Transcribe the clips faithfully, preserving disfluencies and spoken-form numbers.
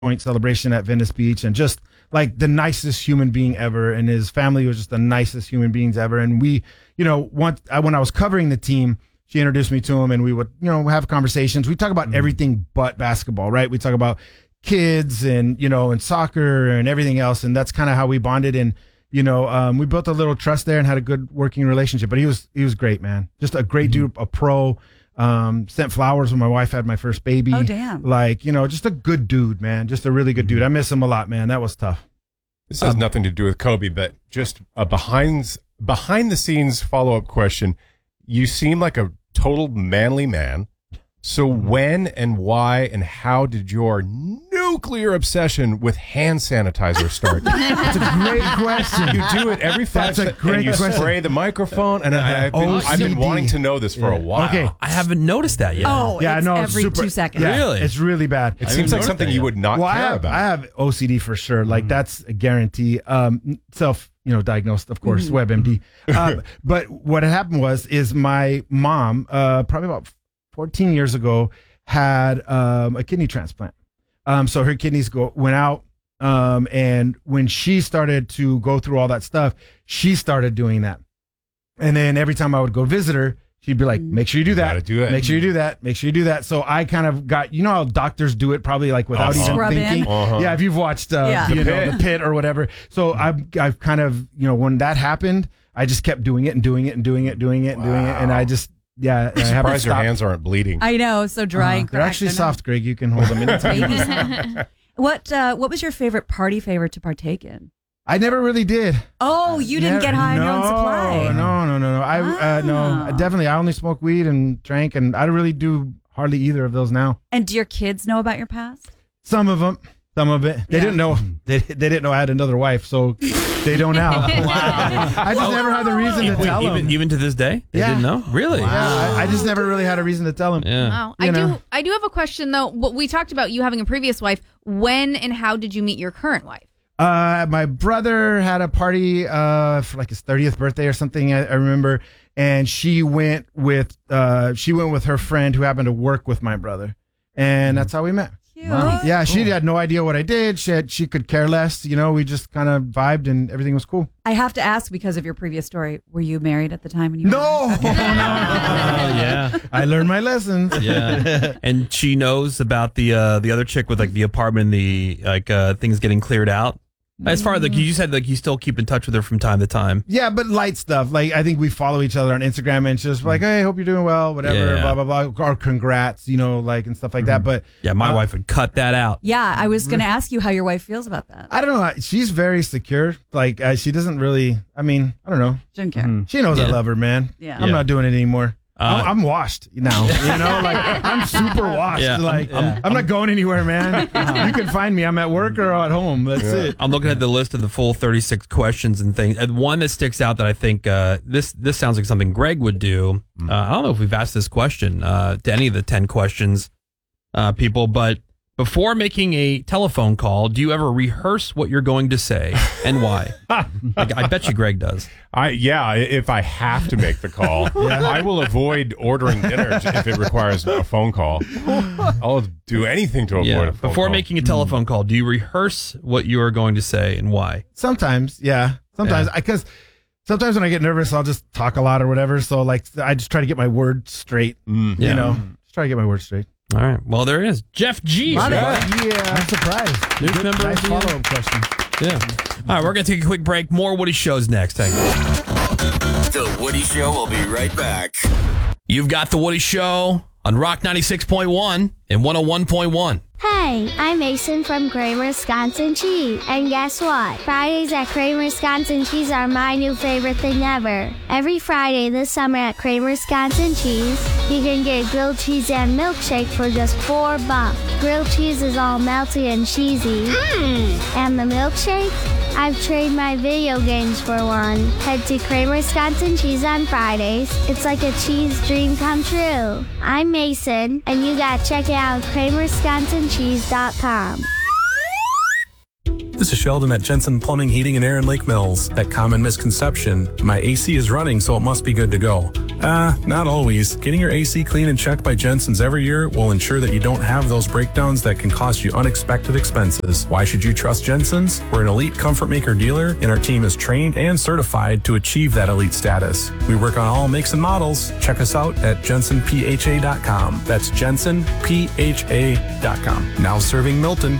joint celebration at Venice Beach, and just like the nicest human being ever. And his family was just the nicest human beings ever. And we, you know, once I, when I was covering the team, she introduced me to him, and we would, you know, have conversations. We talk about mm-hmm. everything but basketball, right? We talk about kids and, you know, and soccer and everything else. And that's kind of how we bonded. And, you know, um, we built a little trust there and had a good working relationship. But he was, he was great, man. Just a great mm-hmm. dude, a pro. Um, sent flowers when my wife had my first baby. Oh, damn. Like, you know, just a good dude, man. Just a really good dude. I miss him a lot, man. That was tough. This has um, nothing to do with Kobe, but just a behind, behind the scenes follow-up question. You seem like a total manly man. So when and why and how did your nuclear obsession with hand sanitizer start? That's a great question. You do it every five That's a great and you question. spray the microphone, and I, I've, been, I've been wanting to know this for yeah. a while. Okay. I haven't noticed that yet. Oh, yeah, it's no, every super, two seconds. Yeah, Really? It's really bad. It seems like something you would not well, care I have, about. I have O C D for sure. Like, mm. that's a guarantee. Um, self, you know, diagnosed, of course, mm. WebMD. Um, but what had happened was, is my mom, uh, probably about fourteen years ago, had um, a kidney transplant. Um, so her kidneys go went out. Um, and when she started to go through all that stuff, she started doing that. And then every time I would go visit her, she'd be like, make sure you do that. Gotta do it. Make sure you do that. Make sure you do that. So I kind of got, you know how doctors do it probably like without Uh-huh. even Scrub thinking. in. Uh-huh. Yeah, if you've watched uh, Yeah. you The know, Pit. the pit or whatever. So I've, I've kind of, you know, when that happened, I just kept doing it and doing it and doing it, doing it and doing it. And I just, yeah, I I'm haven't surprised your stopped. hands aren't bleeding. I know, so dry Uh, and they're cracked. actually I know. soft, Greg. You can hold them anytime. Babies. What uh, what was your favorite party favor to partake in? I never really did. Oh, you didn't Never- get high on no, your own supply. No, no, no, no. I uh, no, Ah. definitely. I only smoke weed and drank, and I don't really do hardly either of those now. And do your kids know about your past? Some of them, some of it. They Yeah. didn't know. They, they didn't know I had another wife, so they don't now. Wow. I just never had the reason to Wait, tell them. even, even to this day? They Yeah. didn't know? Really? Yeah, I, I just never really had a reason to tell them. Yeah. Wow. You I know. do I do have a question though. What we talked about you having a previous wife. When and how did you meet your current wife? Uh, my brother had a party uh, for like his thirtieth birthday or something. I, I remember, and she went with uh, she went with her friend who happened to work with my brother, and that's how we met. Cute. Yeah, she had no idea what I did. She had, she could care less. You know, we just kind of vibed, and everything was cool. I have to ask because of your previous story. Were you married at the time? When you No, were- Oh, yeah. I learned my lessons. Yeah. And she knows about the uh, the other chick with like the apartment, and the like uh, things getting cleared out. As far as like you said, like you still keep in touch with her from time to time. Yeah, but light stuff. Like, I think we follow each other on Instagram, and she's like, "Hey, hope you're doing well," whatever, Yeah. blah blah blah, or congrats, you know, like and stuff like that. But Yeah, my Uh, wife would cut that out. Yeah, I was going to ask you how your wife feels about that. I don't know. She's very secure. Like, uh, she doesn't really. I mean, I don't know. Didn't care. She knows I Yeah. love her, man. Yeah. I'm Yeah. not doing it anymore. Uh, I'm, I'm washed now. You know, like I'm super washed. Yeah, I'm- like I'm- I'm, not going anywhere, man. You can find me. I'm at work or at home. That's it. I'm looking at the list of the full thirty-six questions and things. And one that sticks out that I think uh, this this sounds like something Greg would do. Uh, I don't know if we've asked this question uh, to any of the ten questions, uh, people, but before making a telephone call, do you ever rehearse what you're going to say and why? Like, I bet you Greg does. I yeah, if I have to make the call, I will avoid ordering dinner if it requires a phone call. I'll do anything to avoid Yeah. a phone Before call. making a telephone call, do you rehearse what you are going to say and why? Sometimes, yeah. Sometimes, Yeah. because sometimes when I get nervous, I'll just talk a lot or whatever. So like, I just try to get my words straight. Mm. Yeah. You know, just try to get my words straight. All right. Well, there it is. Jeff G. My everybody. bad. Yeah, I'm surprised. New Good, member nice of the- follow-up question. Yeah. All right. We're going to take a quick break. More Woody Shows next. Hang on. The Woody Show will be right back. You've got The Woody Show on Rock ninety-six point one and one oh one point one. Hey, I'm Mason from Kramer Wisconsin Cheese. And guess what? Fridays at Kramer Wisconsin Cheese are my new favorite thing ever. Every Friday this summer at Kramer Wisconsin Cheese, you can get grilled cheese and milkshake for just four bucks. Grilled cheese is all melty and cheesy. Mm. And the milkshake? I've traded my video games for one. Head to Kramer Wisconsin Cheese on Fridays. It's like a cheese dream come true. I'm Mason, and you gotta check it out at kramer wisconsin cheese dot com. This is Sheldon at Jensen Plumbing, Heating, and Air in Lake Mills. That common misconception, my A C is running, so it must be good to go. Uh, not always. Getting your A C cleaned and checked by Jensen's every year will ensure that you don't have those breakdowns that can cost you unexpected expenses. Why should you trust Jensen's? We're an elite comfort maker dealer, and our team is trained and certified to achieve that elite status. We work on all makes and models. Check us out at jensen p h a dot com. That's jensen p h a dot com. Now serving Milton.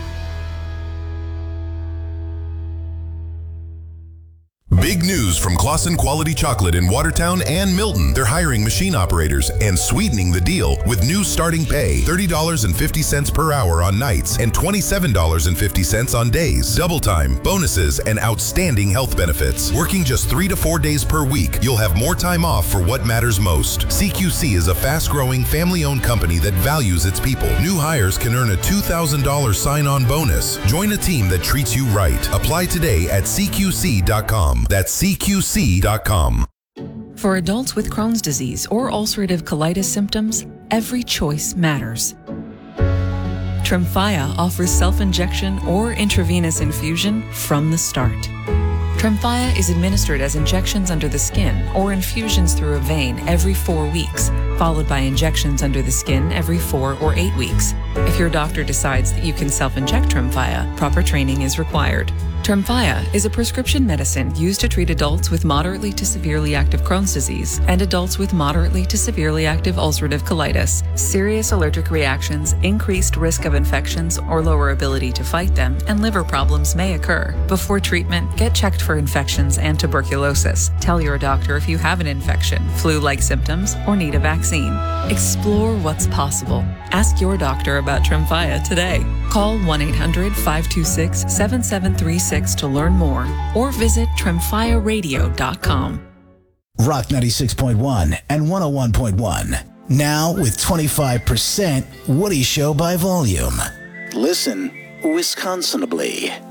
Big news from Claussen Quality Chocolate in Watertown and Milton. They're hiring machine operators and sweetening the deal with new starting pay, thirty dollars and fifty cents per hour on nights and twenty-seven dollars and fifty cents on days. Double time, bonuses, and outstanding health benefits. Working just three to four days per week, you'll have more time off for what matters most. C Q C is a fast-growing, family-owned company that values its people. New hires can earn a two thousand dollars sign-on bonus. Join a team that treats you right. Apply today at c q c dot com. That's c q c dot com. For adults with Crohn's disease or ulcerative colitis symptoms, every choice matters. Tremfya offers self-injection or intravenous infusion from the start. Tremfya is administered as injections under the skin or infusions through a vein every four weeks, followed by injections under the skin every four or eight weeks. If your doctor decides that you can self-inject Tremfya, proper training is required. Tremfya is a prescription medicine used to treat adults with moderately to severely active Crohn's disease and adults with moderately to severely active ulcerative colitis. Serious allergic reactions, increased risk of infections or lower ability to fight them, and liver problems may occur. Before treatment, get checked for infections and tuberculosis. Tell your doctor if you have an infection, flu-like symptoms, or need a vaccine. Explore what's possible. Ask your doctor about Tremfya today. Call one eight hundred, five two six, seven seven three six to learn more or visit tremfya radio dot com. Rock ninety-six point one and one oh one point one. Now with twenty-five percent Woody Show by volume. Listen Wisconsinably.